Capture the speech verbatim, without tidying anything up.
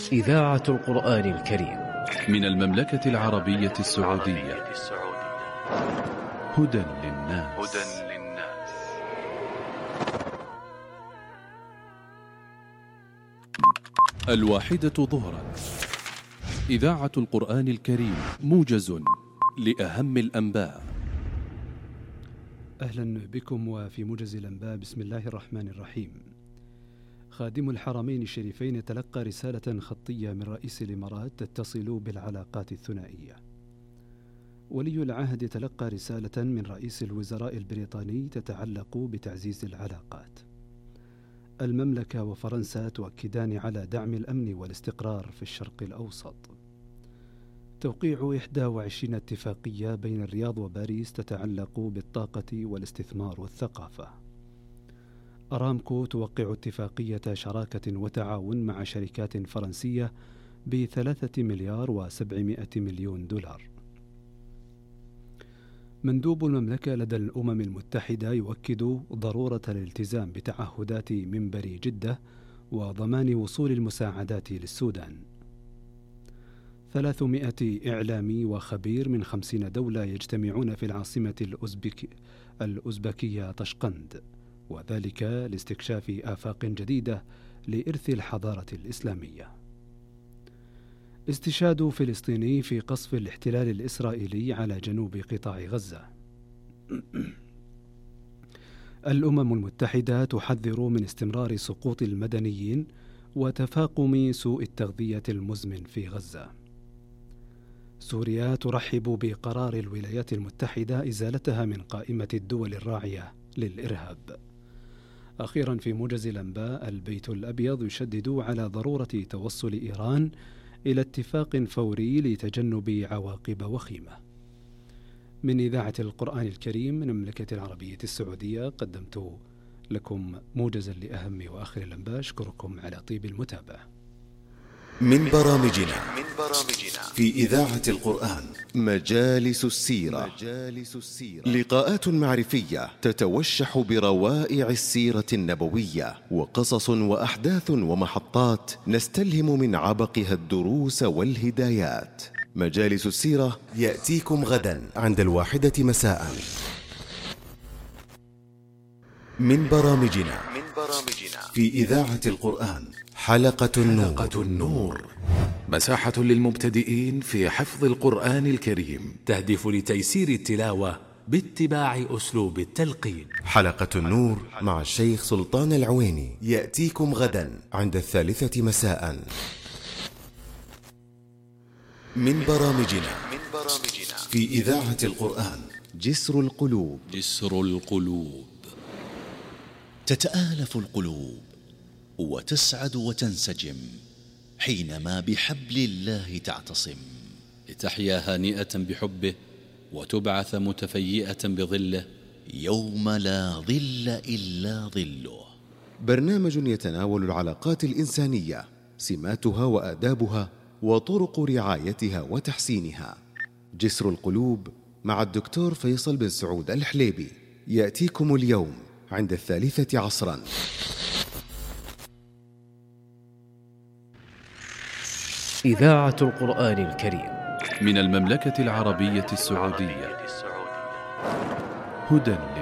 إذاعة القرآن الكريم من المملكة العربية السعودية. هدى للناس. الواحدة ظهرا، إذاعة القرآن الكريم، موجز لأهم الأنباء. أهلا بكم وفي موجز الأنباء. بسم الله الرحمن الرحيم. خادم الحرمين الشريفين تلقى رسالة خطية من رئيس الإمارات تتصل بالعلاقات الثنائية. ولي العهد تلقى رسالة من رئيس الوزراء البريطاني تتعلق بتعزيز العلاقات. المملكة وفرنسا تؤكدان على دعم الأمن والاستقرار في الشرق الأوسط. توقيع إحدى وعشرين اتفاقية بين الرياض وباريس تتعلق بالطاقة والاستثمار والثقافة. أرامكو توقع اتفاقية شراكة وتعاون مع شركات فرنسية بثلاثة مليار وسبعمائة مليون دولار. مندوب المملكة لدى الأمم المتحدة يؤكد ضرورة الالتزام بتعهدات منبر جدة وضمان وصول المساعدات للسودان. ثلاثمائة إعلامي وخبير من خمسين دولة يجتمعون في العاصمة الأوزبك الأوزبكية طشقند، وذلك لاستكشاف آفاق جديدة لإرث الحضارة الإسلامية. استشهاد فلسطيني في قصف الاحتلال الإسرائيلي على جنوب قطاع غزة. الأمم المتحدة تحذر من استمرار سقوط المدنيين وتفاقم سوء التغذية المزمن في غزة. سوريا ترحب بقرار الولايات المتحدة إزالتها من قائمة الدول الراعية للإرهاب. أخيرا في موجز الأنباء، البيت الأبيض يشدد على ضرورة توصل إيران إلى اتفاق فوري لتجنب عواقب وخيمة. من إذاعة القرآن الكريم من المملكة العربية السعودية قدمت لكم موجزا لأهم وآخر الأنباء. أشكركم على طيب المتابعة. من برامجنا في إذاعة القرآن مجالس السيرة. لقاءات معرفية تتوشح بروائع السيرة النبوية وقصص وأحداث ومحطات نستلهم من عبقها الدروس والهدايات. مجالس السيرة يأتيكم غدا عند الواحدة مساء. من برامجنا في إذاعة القرآن حلقة النور, حلقة النور. مساحة للمبتدئين في حفظ القرآن الكريم، تهدف لتيسير التلاوة باتباع أسلوب التلقين. حلقة النور مع الشيخ سلطان العويني يأتيكم غدا عند الثالثة مساء. من برامجنا في إذاعة القرآن جسر القلوب. جسر القلوب. تتآلف القلوب وتسعد وتنسجم حينما بحبل الله تعتصم، لتحيا هانئة بحبه وتبعث متفيئة بظله يوم لا ظل إلا ظله. برنامج يتناول العلاقات الإنسانية، سماتها وآدابها وطرق رعايتها وتحسينها. جسر القلوب مع الدكتور فيصل بن سعود الحليبي يأتيكم اليوم عند الثالثة عصرا. إذاعة القرآن الكريم من المملكة العربية السعودية. هدى